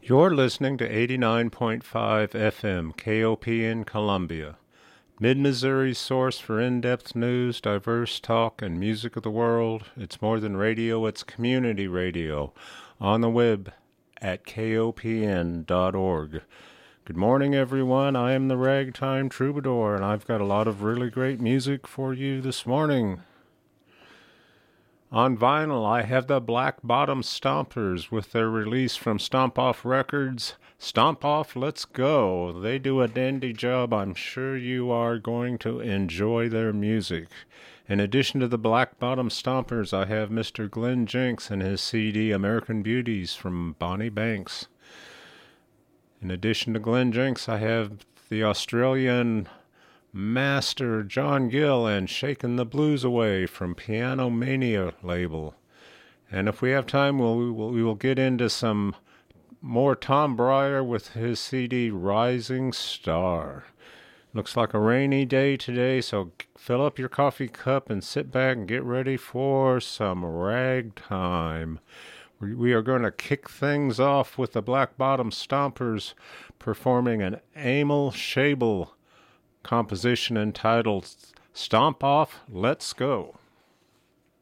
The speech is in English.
You're listening to 89.5 FM KOP in Columbia, Mid-Missouri's source for in-depth news, diverse talk, and music of the world. It's more than radio, it's community radio. On the web at kopn.org. Good morning, everyone. I am the Ragtime Troubadour, and I've got a lot of really great music for you this morning. On vinyl, I have the Black Bottom Stompers with their release from Stomp Off Records. Stomp Off, let's go. They do a dandy job. I'm sure you are going to enjoy their music. In addition to the Black Bottom Stompers, I have Mr. Glenn Jenks and his CD American Beauties from Bonnie Banks. In addition to Glenn Jenks, I have the Australian Master John Gill and Shaking the Blues Away from Piano Mania label. And if we have time, we will get into some more Tom Breyer with his CD Rising Star. Looks like a rainy day today, so fill up your coffee cup and sit back and get ready for some ragtime. We are going to kick things off with the Black Bottom Stompers performing an Emil Schabel composition entitled Stomp Off, Let's Go.